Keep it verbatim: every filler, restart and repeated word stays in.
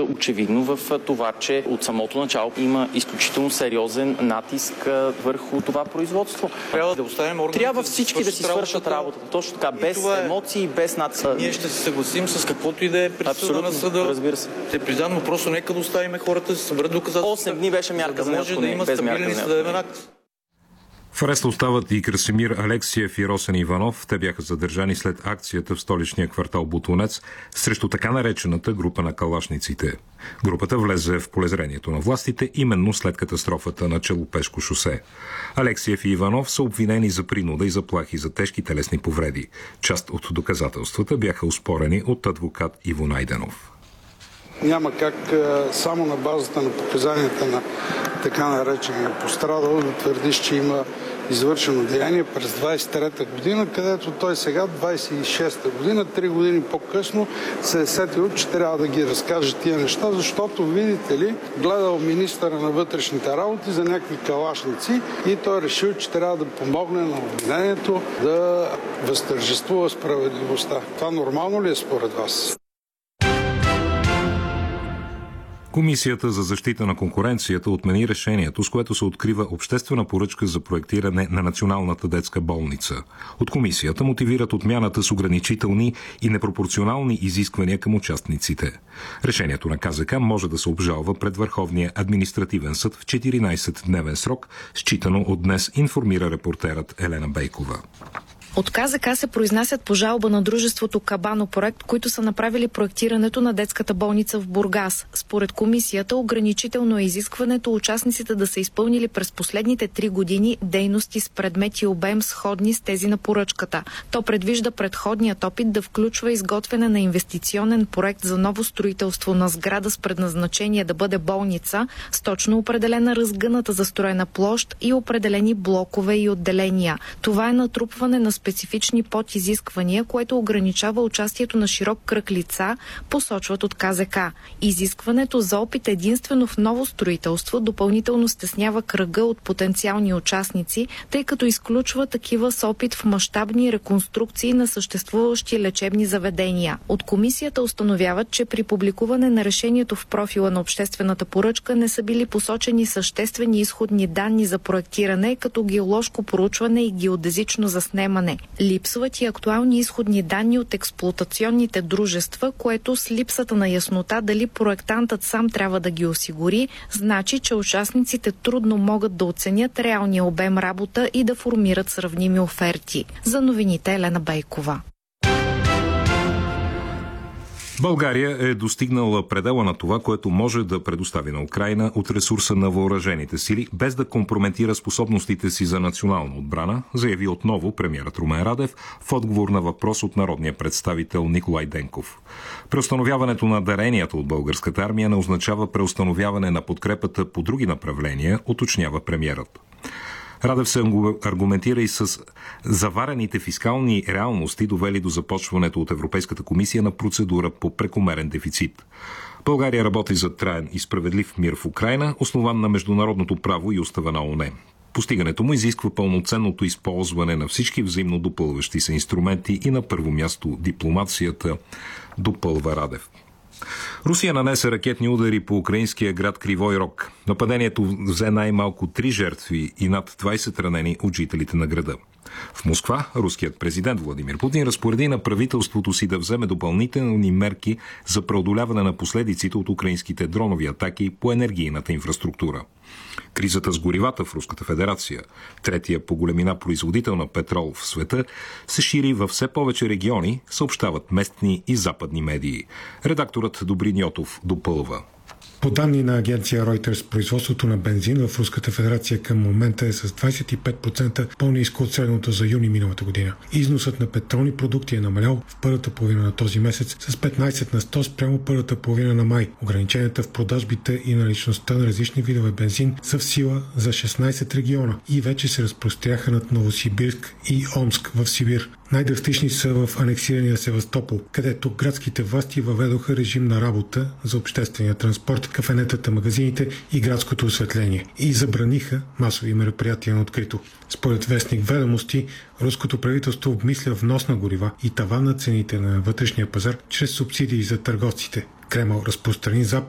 очевидно в това, че от самото начало има изключително сериозен натиск върху това производство. Трябва да оставим органите Трябва всички да си свършат работата. Точно така, без е... емоции, без натиск. Ние ще се съгласим с каквото и да е присъда на съда. Разбира се. Те признавам, но просто нека да оставим хората да се съберат доказателства. осем дни беше мярка за, да може да има стабилен и съдебен акт. В ареста остават и Красимир Алексиев и Росен Иванов. Те бяха задържани след акцията в столичния квартал Бутунец срещу така наречената група на калашниците. Групата влезе в полезрението на властите именно след катастрофата на Челопешко шосе. Алексиев и Иванов са обвинени за принуда и заплахи за тежки телесни повреди. Част от доказателствата бяха оспорени от адвокат Иво Найденов. Няма как само на базата на показанията на така наречения пострадал да твърдиш, че има извършено деяние през двадесет и трета година, където той сега, двадесет и шеста година, три години по-късно, се е сетил, че трябва да ги разкаже тия неща, защото, видите ли, гледал министъра на вътрешните работи за някакви калашници и той решил, че трябва да помогне на обвинението да възтържествува справедливостта. Това нормално ли е според вас? Комисията за защита на конкуренцията отмени решението, с което се открива обществена поръчка за проектиране на Националната детска болница. От комисията мотивират отмяната с ограничителни и непропорционални изисквания към участниците. Решението на КЗК може да се обжалва пред Върховния административен съд в четиринадесетдневен срок, считано от днес, информира репортерът Елена Бейкова. От КЗК се произнасят по жалба на дружеството Кабано проект, които са направили проектирането на детската болница в Бургас. Според комисията, ограничително е изискването участниците да са изпълнили през последните три години дейности с предмет и обем сходни с тези на поръчката. То предвижда предходният опит да включва изготвяне на инвестиционен проект за ново строителство на сграда с предназначение да бъде болница, с точно определена разгъната застроена площ и определени блокове и отделения. Това е натрупване на специфични подизисквания, което ограничава участието на широк кръг лица, посочват от КЗК. Изискването за опит единствено в ново строителство допълнително стеснява кръга от потенциални участници, тъй като изключва такива с опит в мащабни реконструкции на съществуващи лечебни заведения. От комисията установяват, че при публикуване на решението в профила на обществената поръчка не са били посочени съществени изходни данни за проектиране, като геоложко проучване и геодезично заснемане. Липсват и актуални изходни данни от експлоатационните дружества, което с липсата на яснота дали проектантът сам трябва да ги осигури, значи, че участниците трудно могат да оценят реалния обем работа и да формират сравними оферти. За новините Елена Бейкова. България е достигнала предела на това, което може да предостави на Украйна от ресурса на въоръжените сили, без да компрометира способностите си за национална отбрана, заяви отново премиерът Румен Радев в отговор на въпрос от народния представител Николай Денков. Преустановяването на даренията от българската армия не означава преустановяване на подкрепата по други направления, уточнява премиерът. Радев се аргументира и с заварените фискални реалности, довели до започването от Европейската комисия на процедура по прекомерен дефицит. България работи за траен и справедлив мир в Украйна, основан на международното право и устава на ООН. Постигането му изисква пълноценното използване на всички взаимно допълващи се инструменти и на първо място дипломацията, допълва Радев. Русия нанесе ракетни удари по украинския град Кривой Рог. Нападението взе най-малко три жертви и над двадесет ранени от жителите на града. В Москва руският президент Владимир Путин разпореди на правителството си да вземе допълнителни мерки за преодоляване на последиците от украинските дронови атаки по енергийната инфраструктура. Кризата с горивата в Руската федерация, третия по големина производител на петрол в света, се шири във все повече региони, съобщават местни и западни медии. Редакторът Добрин Йотов допълва. По данни на агенция Reuters, производството на бензин в Руската федерация към момента е с двадесет и пет процента по-ниско от средното за юни миналата година. Износът на петролни продукти е намалял в първата половина на този месец с петнадесет на сто спрямо първата половина на май. Ограниченията в продажбите и наличността на различни видове бензин са в сила за шестнадесет региона и вече се разпростряха над Новосибирск и Омск в Сибир. Най-драстични са в анексирания Севастопол, където градските власти въведоха режим на работа за обществения транспорт, кафенетата, магазините и градското осветление и забраниха масови мероприятия на открито. Според вестник Ведомости, руското правителство обмисля внос на горива и таван на цените на вътрешния пазар чрез субсидии за търговците. Кремъл разпространи запис